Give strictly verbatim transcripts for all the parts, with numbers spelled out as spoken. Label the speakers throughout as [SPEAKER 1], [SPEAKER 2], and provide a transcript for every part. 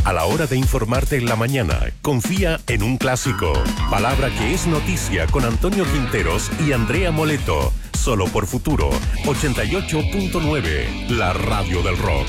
[SPEAKER 1] A la hora de informarte en la mañana, confía en un clásico. Palabra que es noticia con Antonio Quinteros y Andrea Moleto. Solo por Futuro ochenta y ocho punto nueve, la radio del rock.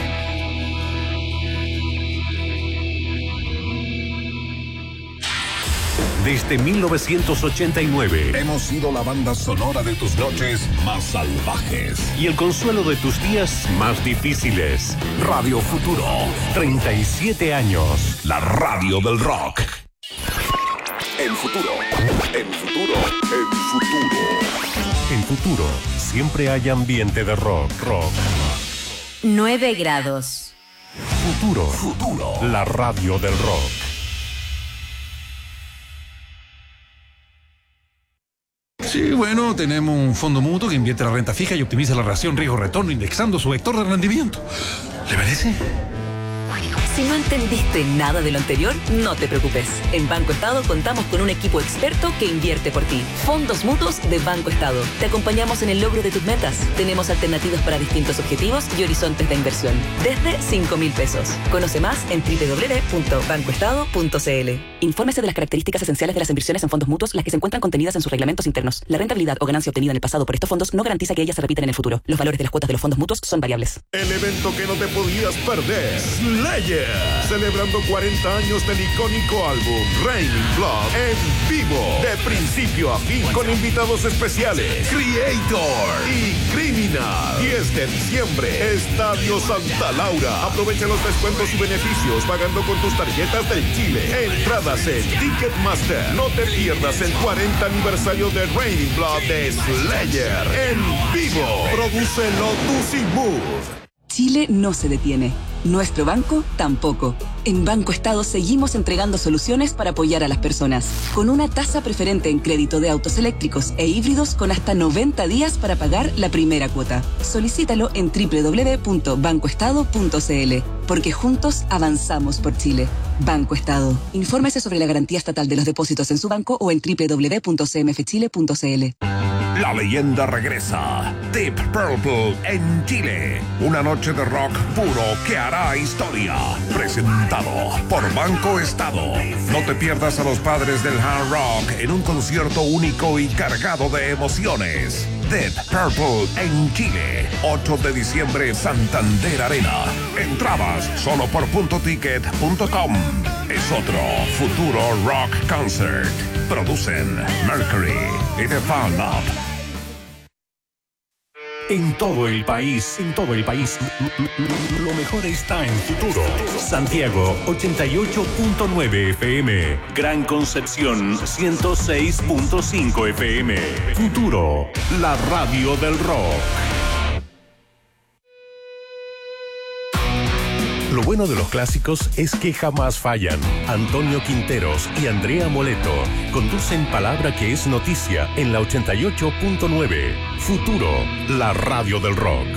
[SPEAKER 1] Desde mil novecientos ochenta y nueve
[SPEAKER 2] hemos sido la banda sonora de tus noches más salvajes
[SPEAKER 1] y el consuelo de tus días más difíciles.
[SPEAKER 2] Radio Futuro,
[SPEAKER 1] treinta y siete años.
[SPEAKER 2] La radio del rock. En Futuro, en Futuro, en Futuro.
[SPEAKER 1] En Futuro, siempre hay ambiente de rock, rock.
[SPEAKER 3] nueve grados.
[SPEAKER 1] Futuro,
[SPEAKER 2] Futuro.
[SPEAKER 1] La radio del rock.
[SPEAKER 4] Sí, bueno, tenemos un fondo mutuo que invierte la renta fija y optimiza la relación riesgo-retorno indexando su vector de rendimiento. ¿Le parece?
[SPEAKER 5] Si no entendiste nada de lo anterior, no te preocupes. En Banco Estado contamos con un equipo experto que invierte por ti. Fondos mutuos de Banco Estado. Te acompañamos en el logro de tus metas. Tenemos alternativas para distintos objetivos y horizontes de inversión. Desde cinco mil pesos. Conoce más en doble u doble u doble u punto banco estado punto c l. Infórmese de las características esenciales de las inversiones en fondos mutuos, las que se encuentran contenidas en sus reglamentos internos. La rentabilidad o ganancia obtenida en el pasado por estos fondos no garantiza que ellas se repitan en el futuro. Los valores de las cuotas de los fondos mutuos son variables.
[SPEAKER 6] El evento que no te podías perder. Slayer. Celebrando cuarenta años del icónico álbum Raining Blood en vivo. De principio a fin con invitados especiales. Creator y Criminal. diez de diciembre. Estadio Santa Laura. Aprovecha los descuentos y beneficios pagando con tus tarjetas del Chile. Entradas en Ticketmaster. No te pierdas el cuarenta aniversario de Raining Blood de Slayer en vivo. Produce Lotus y Mood.
[SPEAKER 5] Chile no se detiene. Nuestro banco tampoco. En Banco Estado seguimos entregando soluciones para apoyar a las personas. Con una tasa preferente en crédito de autos eléctricos e híbridos con hasta noventa días para pagar la primera cuota. Solicítalo en doble u doble u doble u punto banco estado punto c l. Porque juntos avanzamos por Chile. Banco Estado. Infórmese sobre la garantía estatal de los depósitos en su banco o en doble u doble u doble u punto c m f chile punto c l.
[SPEAKER 2] La leyenda regresa. Deep Purple en Chile. Una noche de rock puro que hará historia. Presentado por Banco Estado. No te pierdas a los padres del hard rock en un concierto único y cargado de emociones. Deep Purple en Chile. ocho de diciembre, Santander Arena. Entradas solo por punto ticket punto com. Es otro Futuro Rock Concert. Producen Mercury y The Fan Up.
[SPEAKER 1] En todo el país, en todo el país, lo mejor está en Futuro. Santiago, ochenta y ocho punto nueve F M. Gran Concepción, ciento seis punto cinco F M. Futuro, la radio del rock. Lo bueno de los clásicos es que jamás fallan. Antonio Quinteros y Andrea Moleto conducen Palabra que es noticia en la ochenta y ocho punto nueve. Futuro, la radio del rock.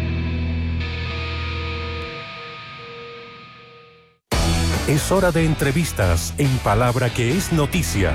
[SPEAKER 1] Es hora de entrevistas en Palabra que es noticia.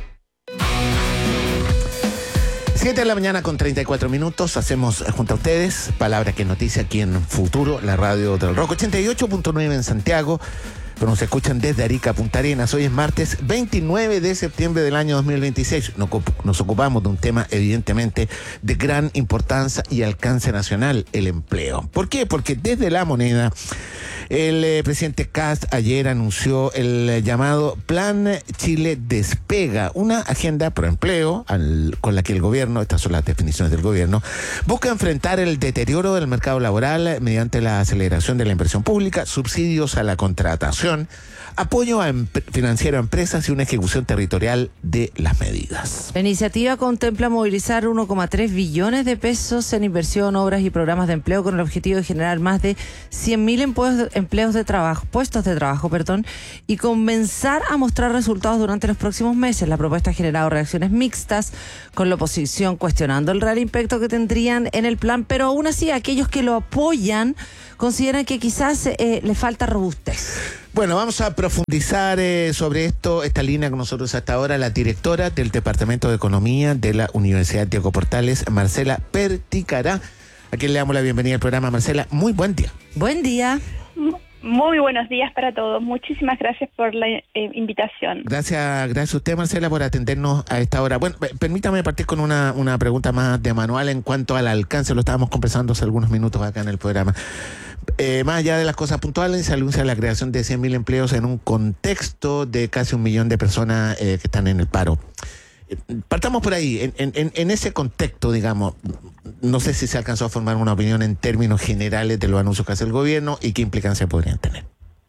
[SPEAKER 7] siete de la mañana con treinta y cuatro minutos, hacemos junto a ustedes Palabra que es noticia aquí en Futuro, la radio del rock, ochenta y ocho punto nueve en Santiago, pero nos escuchan desde Arica, Punta Arenas. Hoy es martes veintinueve de septiembre del año dos mil veintiséis. Nos, nos ocupamos de un tema evidentemente de gran importancia y alcance nacional, el empleo. ¿Por qué? Porque desde La Moneda el eh, presidente Kast ayer anunció el eh, llamado Plan Chile Despega, una agenda pro empleo al, con la que el gobierno, estas son las definiciones del gobierno, busca enfrentar el deterioro del mercado laboral mediante la aceleración de la inversión pública, subsidios a la contratación, apoyo a financiero a empresas y una ejecución territorial de las medidas.
[SPEAKER 8] La iniciativa contempla movilizar uno coma tres billones de pesos en inversión, obras y programas de empleo con el objetivo de generar más de cien mil empleos, empleos de trabajo, puestos de trabajo, perdón, y comenzar a mostrar resultados durante los próximos meses. La propuesta ha generado reacciones mixtas, con la oposición cuestionando el real impacto que tendrían en el plan, pero aún así aquellos que lo apoyan consideran que quizás eh, le falta robustez.
[SPEAKER 7] Bueno, vamos a profundizar eh, sobre esto, esta línea con nosotros hasta ahora, la directora del Departamento de Economía de la Universidad Diego Portales, Marcela Perticará, a quien le damos la bienvenida al programa. Marcela, muy buen día.
[SPEAKER 8] Buen día.
[SPEAKER 9] Muy buenos días para todos. Muchísimas gracias por la eh, invitación.
[SPEAKER 7] Gracias, gracias a usted, Marcela, por atendernos a esta hora. Bueno, permítame partir con una, una pregunta más de manual en cuanto al alcance. Lo estábamos conversando hace algunos minutos acá en el programa. Eh, más allá de las cosas puntuales, se anuncia la creación de cien mil empleos en un contexto de casi un millón de personas eh, que están en el paro. Partamos por ahí, en, en, en ese contexto, digamos, no sé si se alcanzó a formar una opinión en términos generales de los anuncios que hace el gobierno y qué implicancia podrían tener.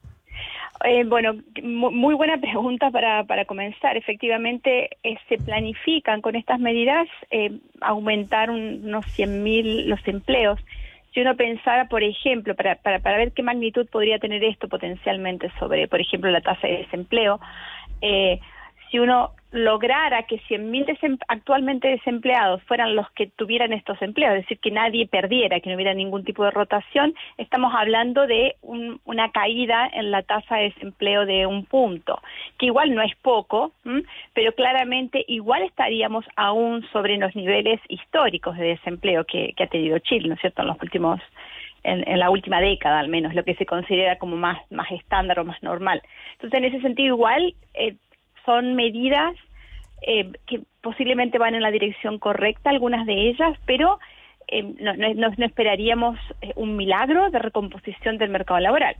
[SPEAKER 9] Eh, bueno, muy buena pregunta para, para comenzar. Efectivamente, eh, se planifican con estas medidas eh, aumentar un, unos cien mil los empleos. Si uno pensara, por ejemplo, para, para, para ver qué magnitud podría tener esto potencialmente sobre, por ejemplo, la tasa de desempleo, eh, si uno lograra que cien mil desem- actualmente desempleados fueran los que tuvieran estos empleos, es decir, que nadie perdiera, que no hubiera ningún tipo de rotación, estamos hablando de un, una caída en la tasa de desempleo de un punto, que igual no es poco, ¿m? pero claramente igual estaríamos aún sobre los niveles históricos de desempleo que, que ha tenido Chile, ¿no es cierto?, en los últimos En, en la última década al menos, lo que se considera como más, más estándar o más normal. Entonces, en ese sentido, igual eh, son medidas eh, que posiblemente van en la dirección correcta, algunas de ellas, pero eh, no, no, no esperaríamos eh, un milagro de recomposición del mercado laboral.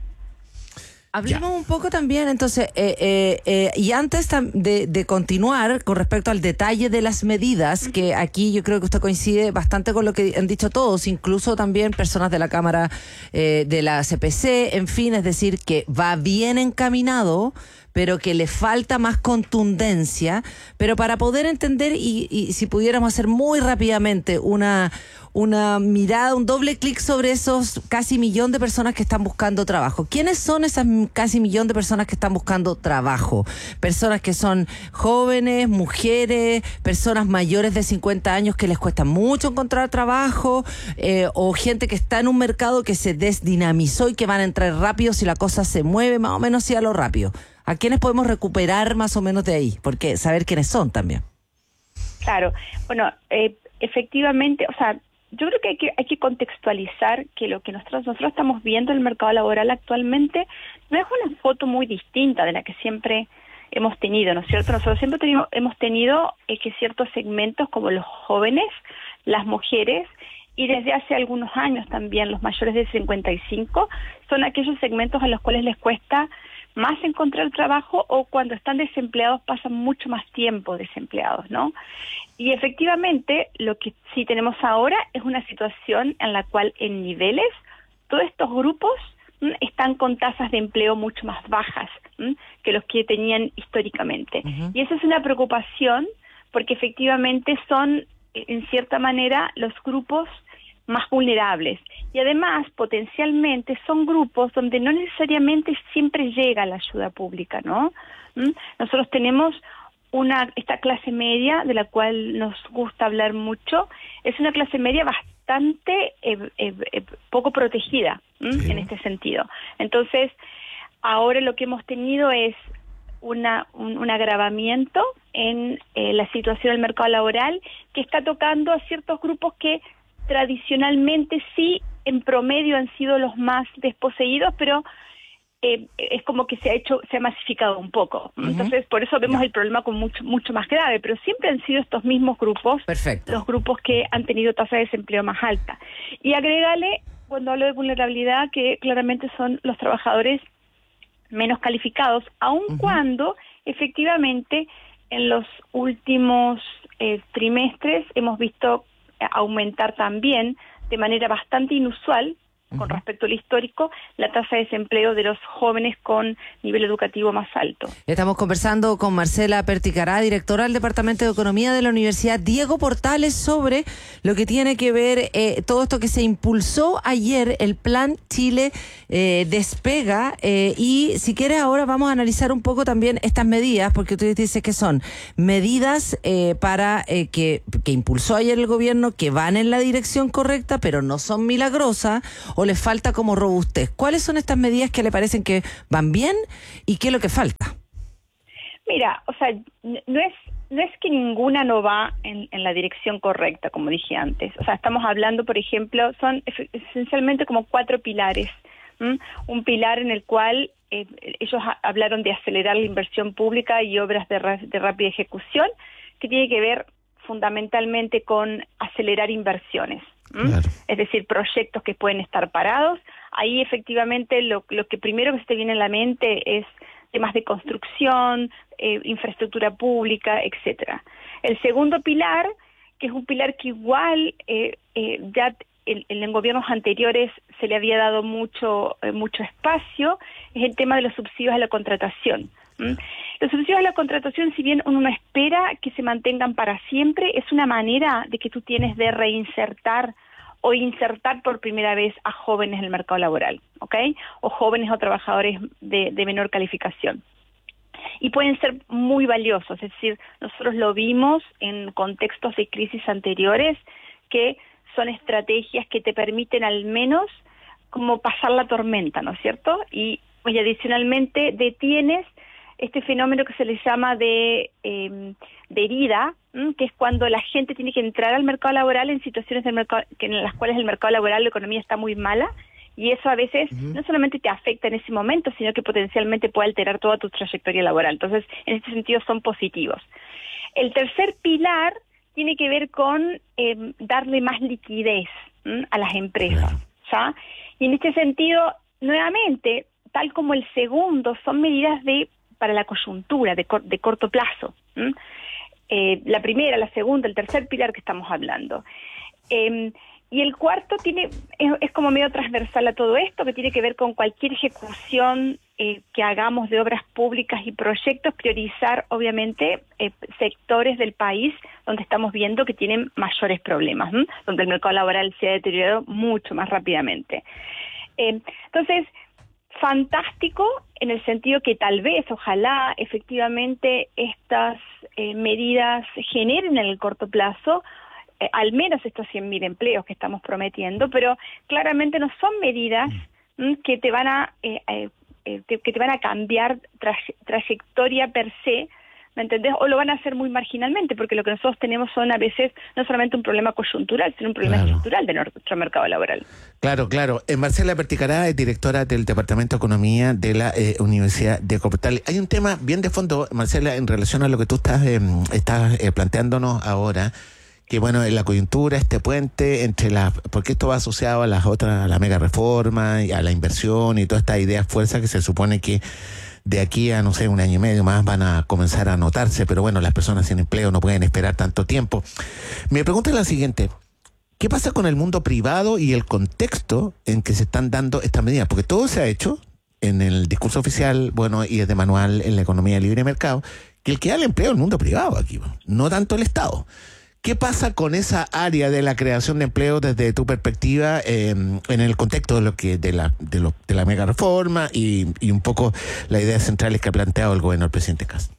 [SPEAKER 8] Hablemos ya. un poco también, entonces, eh, eh, eh, y antes de, de continuar con respecto al detalle de las medidas, uh-huh. que aquí yo creo que usted coincide bastante con lo que han dicho todos, incluso también personas de la Cámara eh, de la C P C, en fin, es decir, que va bien encaminado, pero que le falta más contundencia, pero para poder entender y, y si pudiéramos hacer muy rápidamente una, una mirada, un doble clic sobre esos casi millón de personas que están buscando trabajo. ¿Quiénes son esas casi millón de personas que están buscando trabajo? Personas que son jóvenes, mujeres, personas mayores de cincuenta años que les cuesta mucho encontrar trabajo, eh, o gente que está en un mercado que se desdinamizó y que van a entrar rápido si la cosa se mueve más o menos hacia lo rápido. ¿A quiénes podemos recuperar más o menos de ahí? Porque saber quiénes son también.
[SPEAKER 9] Claro, bueno, eh, efectivamente, o sea, yo creo que hay, que hay que contextualizar que lo que nosotros nosotros estamos viendo en el mercado laboral actualmente no es una foto muy distinta de la que siempre hemos tenido, ¿no es cierto? Nosotros siempre tenemos, hemos tenido eh, que ciertos segmentos como los jóvenes, las mujeres, y desde hace algunos años también los mayores de cincuenta y cinco son aquellos segmentos a los cuales les cuesta más encontrar trabajo, o cuando están desempleados pasan mucho más tiempo desempleados, ¿no? Y efectivamente lo que sí tenemos ahora es una situación en la cual en niveles todos estos grupos ¿m? están con tasas de empleo mucho más bajas ¿m? que los que tenían históricamente. Uh-huh. Y esa es una preocupación porque efectivamente son en cierta manera los grupos más vulnerables, y además potencialmente son grupos donde no necesariamente siempre llega la ayuda pública, ¿no? ¿Mm? Nosotros tenemos una esta clase media de la cual nos gusta hablar mucho, es una clase media bastante eh, eh, eh, poco protegida sí. en este sentido. Entonces, ahora lo que hemos tenido es una un, un agravamiento en eh, la situación del mercado laboral que está tocando a ciertos grupos que tradicionalmente sí, en promedio han sido los más desposeídos, pero eh, es como que se ha hecho, se ha masificado un poco. Uh-huh. Entonces, por eso vemos yeah. el problema como mucho mucho más grave, pero siempre han sido estos mismos grupos, Perfecto. los grupos que han tenido tasa de desempleo más alta. Y agregale, cuando hablo de vulnerabilidad, que claramente son los trabajadores menos calificados, aun uh-huh. cuando efectivamente en los últimos eh, trimestres hemos visto aumentar también de manera bastante inusual con uh-huh. respecto al histórico la tasa de desempleo de los jóvenes con nivel educativo más alto.
[SPEAKER 8] Estamos conversando con Marcela Perticará, directora del Departamento de Economía de la Universidad Diego Portales, sobre lo que tiene que ver eh, todo esto que se impulsó ayer, el Plan Chile eh, Despega, eh, y si quieres ahora vamos a analizar un poco también estas medidas, porque tú dices que son medidas eh, para eh, que, que impulsó ayer el gobierno, que van en la dirección correcta, pero no son milagrosas, o les falta como robustez. ¿Cuáles son estas medidas que le parecen que van bien y qué es lo que falta?
[SPEAKER 9] Mira, o sea, no es no es que ninguna no va en, en la dirección correcta, como dije antes. O sea, estamos hablando, por ejemplo, son esencialmente como cuatro pilares ¿Mm? Un pilar en el cual eh, ellos ha, hablaron de acelerar la inversión pública y obras de, ra, de rápida ejecución, que tiene que ver fundamentalmente con acelerar inversiones. ¿Mm? Claro. Es decir, proyectos que pueden estar parados. Ahí efectivamente lo, lo que primero que se te viene a la mente es temas de construcción, eh, infraestructura pública, etcétera. El segundo pilar, que es un pilar que igual eh, eh, ya en, en gobiernos anteriores se le había dado mucho eh, mucho espacio, es el tema de los subsidios a la contratación. ¿Mm? Los subsidios a la contratación, si bien uno no espera que se mantengan para siempre, es una manera de que tú tienes de reinsertar o insertar por primera vez a jóvenes en el mercado laboral, ¿ok? O jóvenes o trabajadores de, de menor calificación. Y pueden ser muy valiosos, es decir, nosotros lo vimos en contextos de crisis anteriores, que son estrategias que te permiten al menos como pasar la tormenta, ¿no es cierto? Y, y adicionalmente detienes este fenómeno que se le llama de, eh, de herida, ¿m? que es cuando la gente tiene que entrar al mercado laboral en situaciones del mercado, que en las cuales el mercado laboral, la economía está muy mala, y eso a veces uh-huh. no solamente te afecta en ese momento, sino que potencialmente puede alterar toda tu trayectoria laboral. Entonces, en este sentido son positivos. El tercer pilar tiene que ver con eh, darle más liquidez ¿m? a las empresas, ¿ya? Y en este sentido, nuevamente, tal como el segundo, son medidas de para la coyuntura, de, cor, de corto plazo. ¿Mm? Eh, la primera, la segunda, el tercer pilar que estamos hablando. Eh, y el cuarto tiene es, es como medio transversal a todo esto, que tiene que ver con cualquier ejecución eh, que hagamos de obras públicas y proyectos, priorizar, obviamente, eh, sectores del país donde estamos viendo que tienen mayores problemas, ¿m? Donde el mercado laboral se ha deteriorado mucho más rápidamente. Eh, entonces, fantástico en el sentido que tal vez, ojalá, efectivamente estas eh, medidas generen en el corto plazo eh, al menos estos cien mil empleos que estamos prometiendo, pero claramente no son medidas mm, que te van a eh, eh, que, que te van a cambiar tra trayectoria per se, ¿me entendés? O lo van a hacer muy marginalmente, porque lo que nosotros tenemos son a veces no solamente un problema coyuntural, sino un problema claro. estructural de nuestro mercado laboral.
[SPEAKER 7] Claro, claro. Eh, Marcela Perticará es directora del Departamento de Economía de la eh, Universidad de Portales. Hay un tema bien de fondo, Marcela, en relación a lo que tú estás, eh, estás eh, planteándonos ahora, que bueno, en la coyuntura, este puente entre las, porque esto va asociado a las otras, a la mega reforma y a la inversión y todas estas ideas fuerzas que se supone que de aquí a, no sé, un año y medio más van a comenzar a notarse, pero bueno, las personas sin empleo no pueden esperar tanto tiempo. Mi pregunta es la siguiente: ¿qué pasa con el mundo privado y el contexto en que se están dando estas medidas? Porque todo se ha hecho en el discurso oficial, bueno, y es de manual en la economía de libre mercado, que el que da el empleo es el mundo privado aquí, no tanto el Estado. ¿Qué pasa con esa área de la creación de empleo desde tu perspectiva eh, en el contexto de lo que de la de, lo, de la mega reforma y, y un poco las ideas centrales que ha planteado el gobierno del presidente Kast?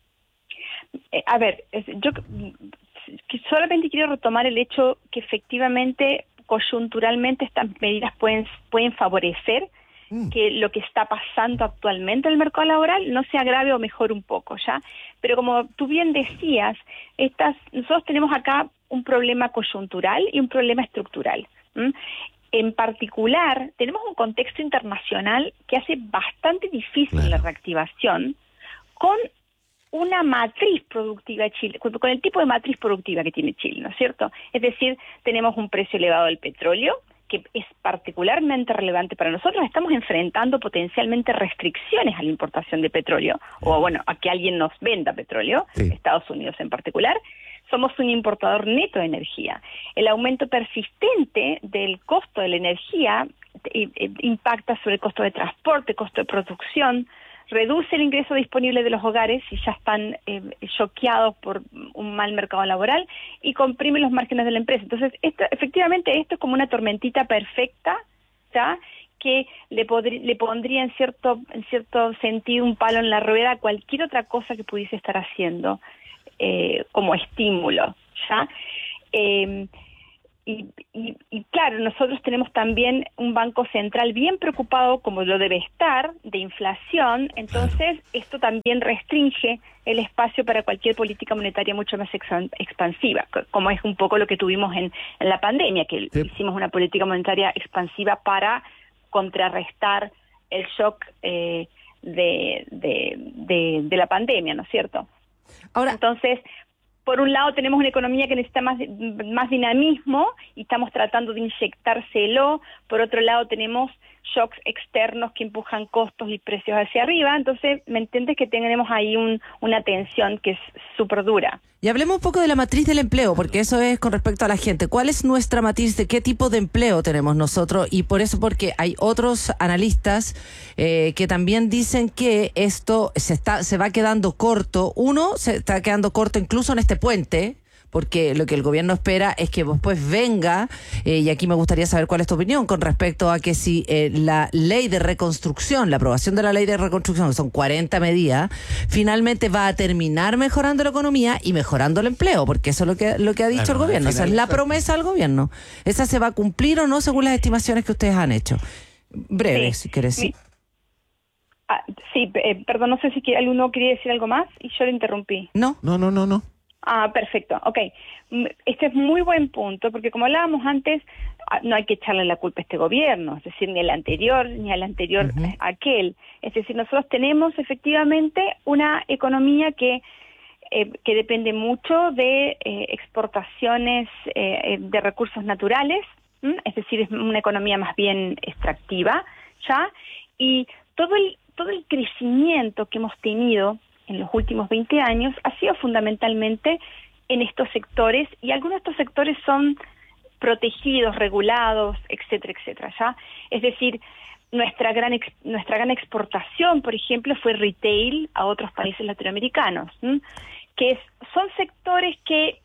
[SPEAKER 9] Eh, a ver, yo solamente quiero retomar el hecho que efectivamente coyunturalmente estas medidas pueden pueden favorecer Mm. que lo que está pasando actualmente en el mercado laboral no se agrave o mejore un poco, ¿ya? Pero como tú bien decías, estas, nosotros tenemos acá un problema coyuntural y un problema estructural. ¿Mm? En particular, tenemos un contexto internacional que hace bastante difícil claro. la reactivación con una matriz productiva de Chile, con el tipo de matriz productiva que tiene Chile, ¿no es cierto? Es decir, tenemos un precio elevado del petróleo, que es particularmente relevante para nosotros. Estamos enfrentando potencialmente restricciones a la importación de petróleo, o bueno, a que alguien nos venda petróleo, sí. Estados Unidos en particular. Somos un importador neto de energía. El aumento persistente del costo de la energía eh, eh, impacta sobre el costo de transporte, costo de producción, reduce el ingreso disponible de los hogares si ya están eh, choqueados por un mal mercado laboral y comprime los márgenes de la empresa. Entonces, esto, efectivamente, esto es como una tormentita perfecta, ¿ya? Que le, podri, le pondría en cierto, en cierto sentido un palo en la rueda a cualquier otra cosa que pudiese estar haciendo eh, como estímulo, ¿ya? Eh, Y, y, y claro, nosotros tenemos también un Banco Central bien preocupado, como lo debe estar, de inflación. Entonces, esto también restringe el espacio para cualquier política monetaria mucho más expansiva, como es un poco lo que tuvimos en, en la pandemia, que sí. hicimos una política monetaria expansiva para contrarrestar el shock eh, de, de, de, de la pandemia, ¿no es cierto?
[SPEAKER 8] Ahora,
[SPEAKER 9] entonces, por un lado tenemos una economía que necesita más, más dinamismo y estamos tratando de inyectárselo. Por otro lado tenemos shocks externos que empujan costos y precios hacia arriba. Entonces, ¿me entiendes? Que tenemos ahí un, una tensión que es súper dura.
[SPEAKER 8] Y hablemos un poco de la matriz del empleo, porque eso es con respecto a la gente. ¿Cuál es nuestra matriz de qué tipo de empleo tenemos nosotros? Y por eso, porque hay otros analistas eh, que también dicen que esto se está se va quedando corto. Uno, se está quedando corto incluso en este puente, porque lo que el gobierno espera es que después venga, eh, y aquí me gustaría saber cuál es tu opinión con respecto a que si eh, la ley de reconstrucción, la aprobación de la ley de reconstrucción, que son cuarenta medidas, finalmente va a terminar mejorando la economía y mejorando el empleo, porque eso es lo que, lo que ha dicho
[SPEAKER 7] Claro,
[SPEAKER 8] el gobierno, esa es la promesa del gobierno. ¿Esa se va a cumplir o no según las estimaciones que ustedes han hecho? Breve,
[SPEAKER 9] Sí.
[SPEAKER 8] si quieres.
[SPEAKER 9] Mi- ah, sí, eh, perdón, no sé si quiere, alguno quería decir algo más y yo lo interrumpí.
[SPEAKER 8] No,
[SPEAKER 7] No, no, no, no.
[SPEAKER 9] Ah, perfecto, ok. M- Este es muy buen punto, porque como hablábamos antes, ah, no hay que echarle la culpa a este gobierno, es decir, ni al anterior, ni al anterior
[SPEAKER 8] Ujú.
[SPEAKER 9] eh, aquel. Es decir, nosotros tenemos efectivamente una economía que, eh, que depende mucho de eh, exportaciones eh, eh, de recursos naturales, ¿m? Es decir, es una economía más bien extractiva, ¿ya? Y todo el, todo el crecimiento que hemos tenido en los últimos veinte años ha sido fundamentalmente en estos sectores, y algunos de estos sectores son protegidos, regulados, etcétera, etcétera, ¿ya? Es decir, nuestra gran ex, nuestra gran exportación, por ejemplo, fue retail a otros países latinoamericanos, ¿m? que es, son sectores que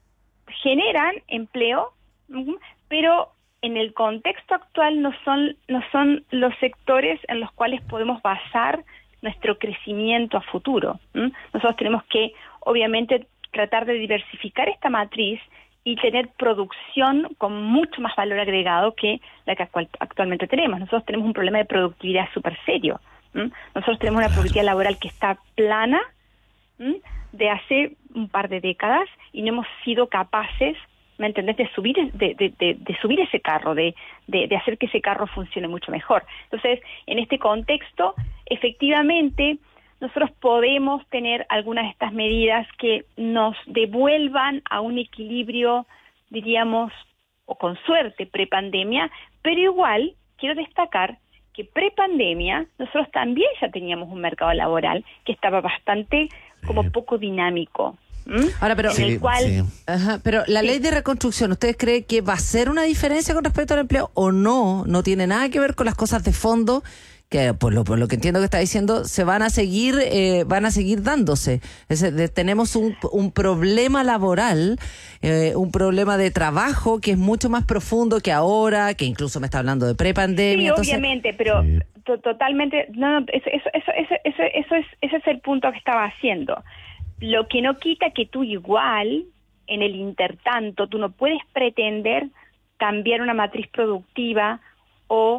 [SPEAKER 9] generan empleo, ¿m? pero en el contexto actual no son, no son los sectores en los cuales podemos basar nuestro crecimiento a futuro. ¿m? Nosotros tenemos que, obviamente, tratar de diversificar esta matriz y tener producción con mucho más valor agregado que la que actual, actualmente tenemos. Nosotros tenemos un problema de productividad súper serio. ¿m? Nosotros tenemos una productividad laboral que está plana, ¿m? de hace un par de décadas, y no hemos sido capaces, ¿me entendés?, de subir de, de, de, de subir ese carro, de, de, de hacer que ese carro funcione mucho mejor. Entonces, en este contexto, efectivamente, nosotros podemos tener algunas de estas medidas que nos devuelvan a un equilibrio, diríamos, o con suerte, prepandemia, pero igual quiero destacar que prepandemia nosotros también ya teníamos un mercado laboral que estaba bastante como poco dinámico. ¿Mm?
[SPEAKER 8] Ahora, pero,
[SPEAKER 9] en el cual,
[SPEAKER 7] sí.
[SPEAKER 8] ajá, pero la
[SPEAKER 9] Sí.
[SPEAKER 8] ley de reconstrucción, ¿ustedes creen que va a ser una diferencia con respecto al empleo o no? No tiene nada que ver con las cosas de fondo que, por lo, por lo que entiendo que está diciendo, se van a seguir, eh, van a seguir dándose. Es decir, tenemos un, un problema laboral, eh, un problema de trabajo que es mucho más profundo que ahora, que incluso me está hablando de prepandemia.
[SPEAKER 9] Sí,
[SPEAKER 8] entonces,
[SPEAKER 9] obviamente, pero
[SPEAKER 7] Sí.
[SPEAKER 9] to- totalmente, no, no, eso, eso, eso, eso, eso, eso es, ese es el punto que estaba haciendo. Lo que no quita que tú igual, en el intertanto, tú no puedes pretender cambiar una matriz productiva o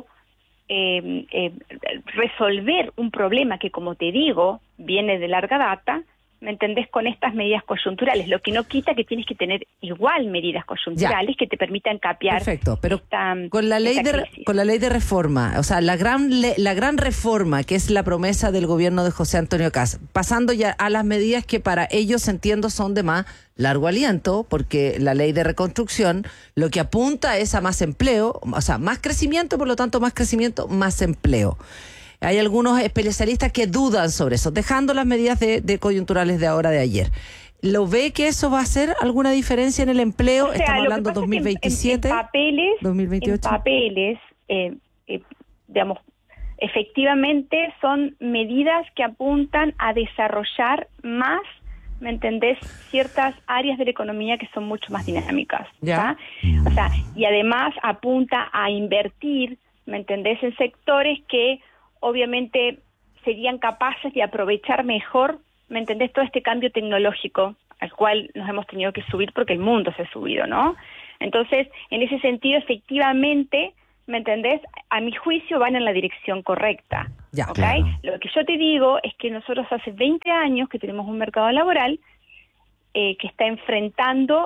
[SPEAKER 9] eh, eh, resolver un problema que, como te digo, viene de larga data, ¿me entendés?, con estas medidas coyunturales. Lo que no quita que tienes que tener igual medidas coyunturales ya. que te permitan capear.
[SPEAKER 8] Perfecto, pero
[SPEAKER 9] esta,
[SPEAKER 8] con la ley
[SPEAKER 9] esta
[SPEAKER 8] de
[SPEAKER 9] crisis.
[SPEAKER 8] con la ley de reforma, o sea, la gran le, la gran reforma que es la promesa del gobierno de José Antonio Kast, pasando ya a las medidas que para ellos entiendo son de más largo aliento, porque la ley de reconstrucción lo que apunta es a más empleo, o sea, más crecimiento, por lo tanto más crecimiento, más empleo. Hay algunos especialistas que dudan sobre eso, dejando las medidas de, de coyunturales de ahora de ayer. ¿Lo ve que eso va a hacer alguna diferencia en el empleo?
[SPEAKER 9] O sea,
[SPEAKER 8] Estamos
[SPEAKER 9] lo que
[SPEAKER 8] hablando
[SPEAKER 9] pasa es que
[SPEAKER 8] dos mil veintisiete,
[SPEAKER 9] en, en papeles,
[SPEAKER 8] dos mil veintiocho.
[SPEAKER 9] en papeles, eh, eh, digamos, efectivamente son medidas que apuntan a desarrollar más, ¿me entendés?, ciertas áreas de la economía que son mucho más dinámicas.
[SPEAKER 8] Ya.
[SPEAKER 9] ¿ya? O sea, y además apunta a invertir, ¿me entendés?, en sectores que obviamente serían capaces de aprovechar mejor, ¿me entendés?, todo este cambio tecnológico al cual nos hemos tenido que subir porque el mundo se ha subido, ¿no? Entonces, en ese sentido, efectivamente, ¿me entendés?, a mi juicio van en la dirección correcta.
[SPEAKER 8] Ya,
[SPEAKER 9] ¿ok?
[SPEAKER 7] claro.
[SPEAKER 9] Lo que yo te digo es que nosotros hace veinte años que tenemos un mercado laboral eh, que está enfrentando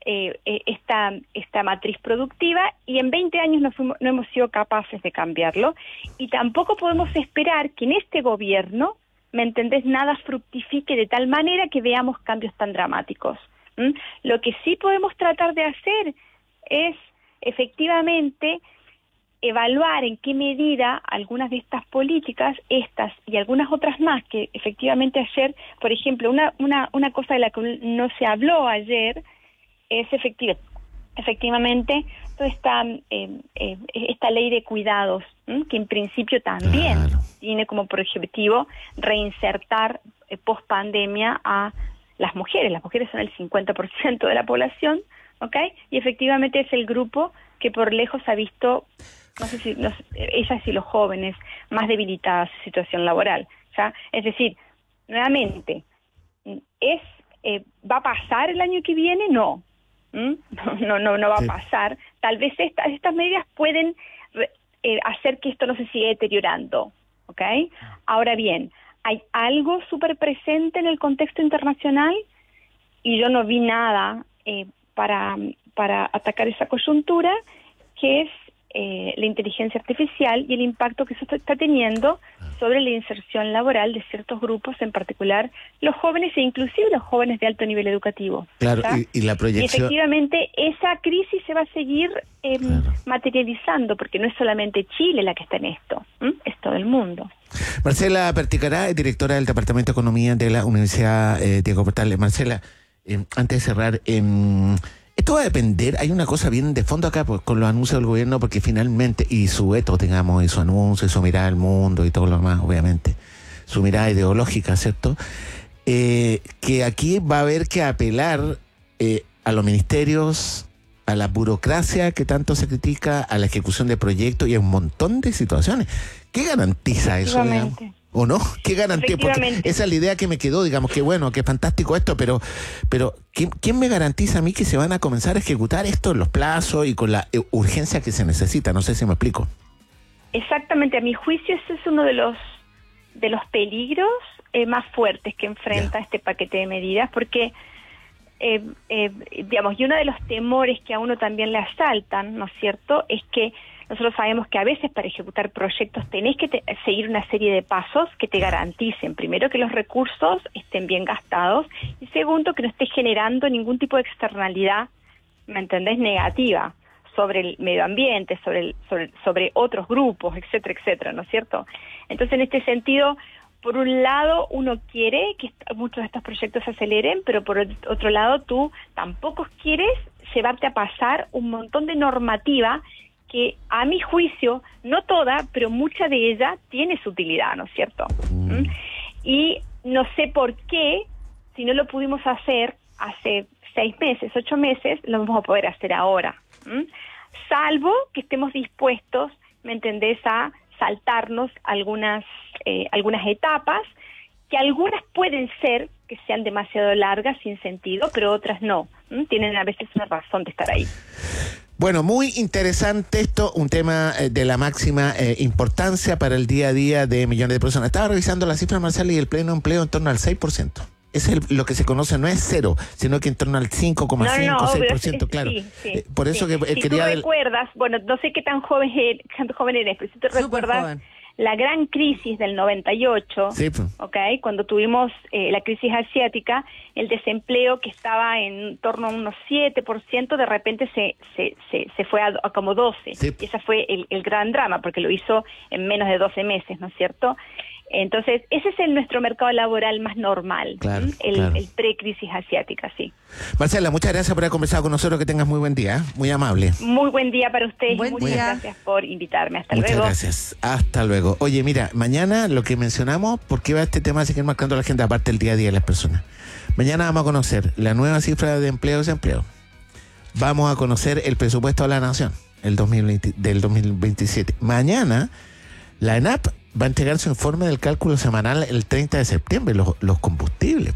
[SPEAKER 9] eh, eh, esta, esta matriz productiva y en veinte años no, fuimos, no hemos sido capaces de cambiarlo y tampoco podemos esperar que en este gobierno, ¿me entendés?, nada fructifique de tal manera que veamos cambios tan dramáticos. ¿Mm? Lo que sí podemos tratar de hacer es efectivamente evaluar en qué medida algunas de estas políticas, estas y algunas otras más que efectivamente ayer, por ejemplo, una una una cosa de la que no se habló ayer es efectiva, efectivamente toda esta eh, eh, esta ley de cuidados, ¿m? que en principio también claro. tiene como objetivo reinsertar eh, post pandemia a las mujeres. Las mujeres son el cincuenta por ciento de la población, ¿ok? Y efectivamente es el grupo que por lejos ha visto, no sé si no sé, ellas y los jóvenes más debilitadas en situación laboral, ¿ya? Es decir, nuevamente, es eh, ¿va a pasar el año que viene? No. ¿Mm? no, no, no va sí. a pasar. Tal vez estas estas medidas pueden eh, hacer que esto no se siga deteriorando, ¿ok? Ahora bien, hay algo súper presente en el contexto internacional y yo no vi nada eh, para para atacar esa coyuntura, que es eh, la inteligencia artificial y el impacto que eso está teniendo sobre la inserción laboral de ciertos grupos, en particular los jóvenes e inclusive los jóvenes de alto nivel educativo.
[SPEAKER 7] Claro, y, y la proyección...
[SPEAKER 9] Y efectivamente esa crisis se va a seguir eh, claro. materializando, porque no es solamente Chile la que está en esto, ¿m? Es todo el mundo.
[SPEAKER 7] Marcela Perticará, directora del Departamento de Economía de la Universidad eh, Diego Portales. Marcela, eh, antes de cerrar... Eh, Esto va a depender, hay una cosa bien de fondo acá pues, con los anuncios del gobierno, porque finalmente, y su veto, digamos, y su anuncio, y su mirada al mundo y todo lo demás, obviamente, su mirada ideológica, ¿cierto? Eh, que aquí va a haber que apelar eh, a los ministerios, a la burocracia que tanto se critica, a la ejecución de proyectos y a un montón de situaciones. ¿Qué garantiza eso, digamos? ¿O no? ¿Qué garantía? Porque esa es la idea que me quedó, digamos, que bueno, que fantástico esto, pero pero ¿quién, ¿quién me garantiza a mí que se van a comenzar a ejecutar esto en los plazos y con la urgencia que se necesita? No sé si me explico.
[SPEAKER 9] Exactamente, a mi juicio ese es uno de los de los peligros eh, más fuertes que enfrenta yeah. este paquete de medidas, porque eh, eh, digamos, y uno de los temores que a uno también le asaltan, ¿no es cierto?, es que nosotros sabemos que a veces para ejecutar proyectos tenés que te- seguir una serie de pasos que te garanticen, primero, que los recursos estén bien gastados y segundo, que no esté generando ningún tipo de externalidad, ¿me entendés?, negativa sobre el medio ambiente, sobre, el, sobre, sobre otros grupos, etcétera, etcétera, ¿no es cierto? Entonces, en este sentido, por un lado, uno quiere que est- muchos de estos proyectos se aceleren, pero por otro lado, tú tampoco quieres llevarte a pasar un montón de normativa que a mi juicio, no toda, pero mucha de ella tiene su utilidad, ¿no es cierto? ¿Mm? Y no sé por qué, si no lo pudimos hacer hace seis meses, ocho meses, lo vamos a poder hacer ahora. ¿Mm? Salvo que estemos dispuestos, ¿me entendés?, a saltarnos algunas, eh, algunas etapas, que algunas pueden ser que sean demasiado largas, sin sentido, pero otras no. ¿Mm? Tienen a veces una razón de estar ahí.
[SPEAKER 7] Bueno, muy interesante esto, un tema eh, de la máxima eh, importancia para el día a día de millones de personas. Estaba revisando las cifras, Marcela, y el pleno empleo en torno al seis por ciento. Es el, lo que se conoce, no es cero, sino que en torno al cinco coma cinco, no, no, seis por ciento, es, claro. Sí, sí, eh, por eso
[SPEAKER 9] sí.
[SPEAKER 7] que eh,
[SPEAKER 9] si
[SPEAKER 7] quería...
[SPEAKER 9] tú recuerdas, bueno, no sé qué tan joven, qué tan joven eres, pero si te Super recuerdas... Joven. La gran crisis del noventa y ocho, sí, pues. ¿okay? Cuando tuvimos eh, la crisis asiática, el desempleo que estaba en torno a unos siete por ciento, de repente se se se, se fue a, a como doce. Sí. Y ese fue el, el gran drama, porque lo hizo en menos de doce meses, ¿no es cierto? Entonces, ese es el nuestro mercado laboral más normal, claro, el, claro. el pre-crisis asiática, sí.
[SPEAKER 7] Marcela, muchas gracias por haber conversado con nosotros, que tengas muy buen día, ¿eh? Muy amable.
[SPEAKER 9] Muy buen día para ustedes
[SPEAKER 8] buen
[SPEAKER 9] y muchas
[SPEAKER 8] día.
[SPEAKER 9] gracias por invitarme. Hasta
[SPEAKER 7] muchas
[SPEAKER 9] luego.
[SPEAKER 7] Muchas gracias. Hasta luego. Oye, mira, mañana lo que mencionamos, ¿por qué va este tema a seguir marcando la agenda, aparte del día a día de las personas? Mañana vamos a conocer la nueva cifra de empleo y desempleo. Vamos a conocer el presupuesto de la Nación el dos mil veinte, del dos mil veintisiete. Mañana, la ENAP va a entregar su informe del cálculo semanal el treinta de septiembre, los, los combustibles.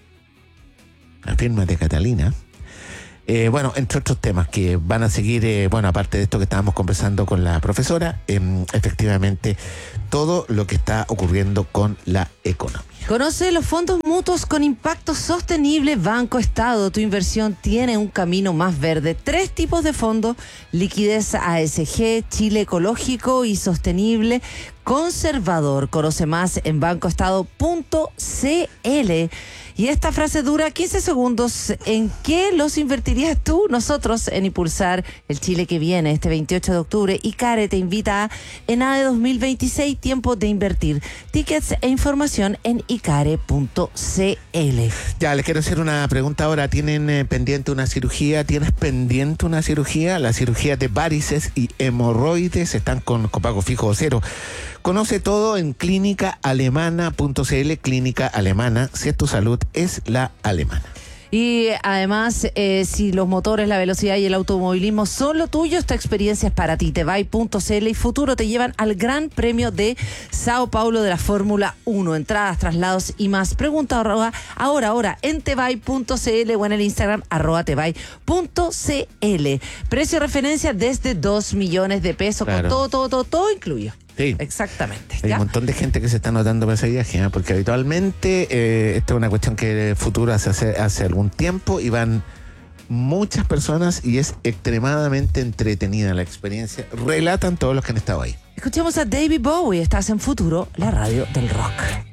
[SPEAKER 7] La firma de Catalina. Eh, bueno, entre otros temas que van a seguir, eh, bueno, aparte de esto que estábamos conversando con la profesora, eh, efectivamente, todo lo que está ocurriendo con la economía.
[SPEAKER 8] Conoce los fondos mutuos con impacto sostenible Banco Estado. Tu inversión tiene un camino más verde. Tres tipos de fondos: liquidez A S G, Chile ecológico y sostenible, conservador. Conoce más en banco estado punto c l. Y esta frase dura quince segundos. ¿En qué los invertirías tú? Nosotros en impulsar el Chile que viene este veintiocho de octubre. ICARE te invita a ENADE dos mil veintiséis, tiempo de invertir. Tickets e información en icare punto c l.
[SPEAKER 7] Ya, les quiero hacer una pregunta ahora. ¿Tienen eh, pendiente una cirugía? ¿Tienes pendiente una cirugía? Las cirugías de varices y hemorroides están con copago fijo o cero. Conoce todo en clínica alemana punto c l. Clínica Alemana, si es tu salud, es la alemana.
[SPEAKER 8] Y además, eh, si los motores, la velocidad y el automovilismo son lo tuyo, esta experiencia es para ti. Tevay punto c l y Futuro te llevan al Gran Premio de Sao Paulo de la Fórmula uno. Entradas, traslados y más. Pregunta ahora, ahora, ahora en tevay punto c l o en el Instagram arroba tevay punto c l. Precio de referencia desde dos millones de pesos,
[SPEAKER 7] Claro.
[SPEAKER 8] con todo, todo, todo, todo incluido.
[SPEAKER 7] Sí.
[SPEAKER 8] Exactamente.
[SPEAKER 7] Hay
[SPEAKER 8] ¿ya?
[SPEAKER 7] un montón de gente que se está anotando para ese viaje, ¿eh? Porque habitualmente eh, esto es una cuestión que Futuro hace, hace hace algún tiempo y van muchas personas y es extremadamente entretenida la experiencia. Relatan todos los que han estado ahí.
[SPEAKER 8] Escuchemos a David Bowie. Estás en Futuro, la radio del rock.